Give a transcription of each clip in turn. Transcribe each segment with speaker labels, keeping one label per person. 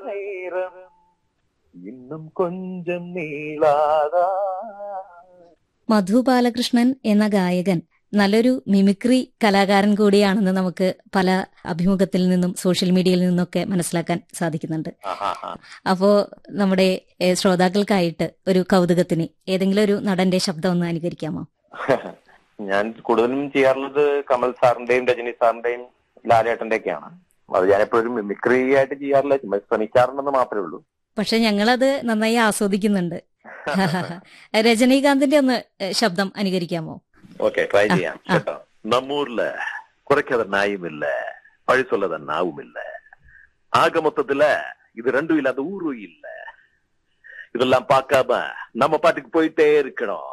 Speaker 1: ஆயிரம் இன்னும் கொஞ்சம் നീളാതാ.
Speaker 2: മധു ബാലകൃഷ്ണൻ എന്ന ഗായകൻ നല്ലൊരു മിമിക്രി കലാകാരൻ കൂടിയാണെന്ന് നമുക്ക് പല അഭിമുഖത്തിൽ നിന്നും സോഷ്യൽ മീഡിയയിൽ നിന്നൊക്കെ മനസ്സിലാക്കാൻ സാധിക്കുന്നുണ്ട്. അപ്പോ നമ്മുടെ ശ്രോതാക്കൾക്കായിട്ട് ഒരു കൗതുകത്തിന് ഏതെങ്കിലും ഒരു നടന്റെ ശബ്ദം ഒന്ന് അനുകരിക്കാമോ?
Speaker 1: ഞാൻ കൂടുതലും ചെയ്യാറുള്ളത് കമൽ സാറിന്റെയും രജനി സാറിന്റെയും ലാലേട്ടന്റെ ഒക്കെയാണ്. അത് ഞാൻ എപ്പോഴും മിമിക്രി ആയിട്ട് ചെയ്യാറില്ല, ശ്രമിക്കാറുണ്ടെന്ന് മാത്രമേ ഉള്ളൂ.
Speaker 2: പക്ഷെ ഞങ്ങളത് നന്നായി ആസ്വദിക്കുന്നുണ്ട്. രജനീകാന്തിന്റെ ഒന്ന് ശബ്ദം അനുകരിക്കാമോ?
Speaker 1: ഓക്കെ, ട്രൈ ചെയ്യാം കേട്ടോ. നമ്മൂരില് കുറയ്ക്കാതെ നായുമില്ല, പഴി சொல்லாத നാവുമില്ല, ஆக மொத்தத்துல இது ரெண்டும் இல்லாத ஊரும் இல்ல, இதெல்லாம் பார்க்காம நம்ம பாட்டுக்கு போயிட்டே இருக்கணும்.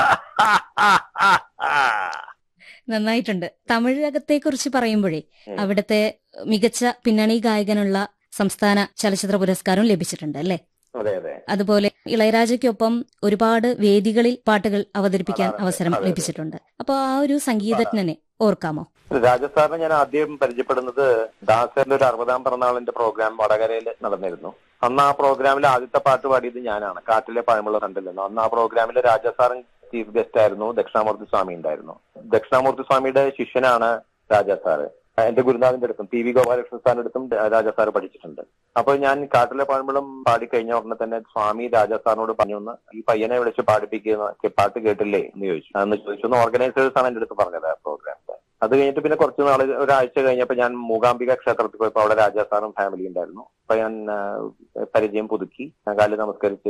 Speaker 2: നന്നായിട്ടുണ്ട്. തമിഴകത്തെ കുറിച്ച് പറയുമ്പോഴേ അവിടുത്തെ മികച്ച പിന്നണി ഗായകനുള്ള സംസ്ഥാന ചലച്ചിത്ര പുരസ്കാരം ലഭിച്ചിട്ടുണ്ട് അല്ലേ?
Speaker 1: അതെ അതെ.
Speaker 2: അതുപോലെ ഇളയരാജയ്ക്കൊപ്പം ഒരുപാട് വേദികളിൽ പാട്ടുകൾ അവതരിപ്പിക്കാൻ അവസരം ലഭിച്ചിട്ടുണ്ട്. അപ്പൊ ആ ഒരു സംഗീതജ്ഞനെ ഓർക്കാമോ?
Speaker 1: രാജസാറിനെ ഞാൻ ആദ്യം പരിചയപ്പെടുന്നത് ദാസറിന്റെ ഒരു 60ാം പിറന്നാളിന്റെ പ്രോഗ്രാം വടകരയിൽ നടന്നിരുന്നു. അന്ന് ആ പ്രോഗ്രാമിൽ ആദ്യത്തെ പാട്ട് പാടിയത് ഞാനാണ്, കാട്ടിലെ പഴമുള്ള കണ്ടില്ലെന്നു. അന്ന് ആ പ്രോഗ്രാമിൽ രാജസാറും ചീഫ് ഗസ്റ്റ് ആയിരുന്നു, ദക്ഷിണാമൂർത്തി സ്വാമി ഉണ്ടായിരുന്നു. ദക്ഷിണാമൂർത്തി സ്വാമിയുടെ ശിഷ്യനാണ് രാജസാറ്. എന്റെ ഗുരുനാഥിന്റെ അടുത്തും പി വി ഗോപാലകൃഷ്ണൻ സാറിന്റെ അടുത്തും രാജസാർ പഠിച്ചിട്ടുണ്ട്. അപ്പൊ ഞാൻ കാട്ടിലെ പഴമ്പളം പാടിക്കഴിഞ്ഞ ഉടനെ തന്നെ സ്വാമി രാജസാറിനോട് പറഞ്ഞു, ഈ പയ്യനെ വിളിച്ച് പാടിപ്പിക്കുന്ന പാട്ട് കേട്ടില്ലേ എന്ന് ചോദിച്ചു. അന്ന് ചോദിച്ചു. ഓർഗനൈസേഴ്സ് ആണ് എന്റെ അടുത്ത് പറഞ്ഞത് ആ പ്രോഗ്രാമിന്റെ. അത് കഴിഞ്ഞിട്ട് പിന്നെ കുറച്ച് നാൾ, ഒരാഴ്ച കഴിഞ്ഞപ്പോ ഞാൻ മൂകാംബിക ക്ഷേത്രത്തിൽ പോയപ്പോ അവിടെ രാജസാറും ഫാമിലി ഉണ്ടായിരുന്നു. അപ്പൊ ഞാൻ പരിചയം പുതുക്കി, ഞാൻ കാലിൽ നമസ്കരിച്ച്